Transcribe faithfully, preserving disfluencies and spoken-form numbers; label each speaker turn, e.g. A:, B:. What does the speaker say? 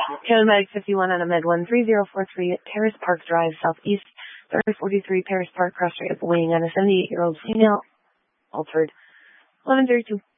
A: Kevin Medic fifty-one on a med one three zero four three at Terrace Park Drive, Southeast, thirty forty-three Paris Park, cross-straight up wing on a seventy-eight-year-old female, altered. eleven thirty-two.